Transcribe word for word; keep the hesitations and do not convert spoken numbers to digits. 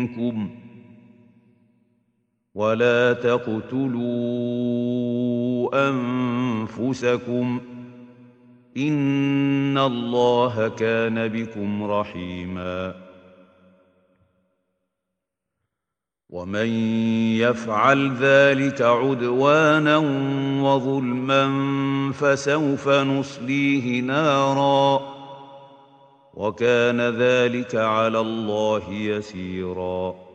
منكم ولا تقتلوا أنفسكم إن الله كان بكم رحيما ومن يفعل ذلك عدوانا وظلما فسوف نصليه نارا وكان ذلك على الله يسيرا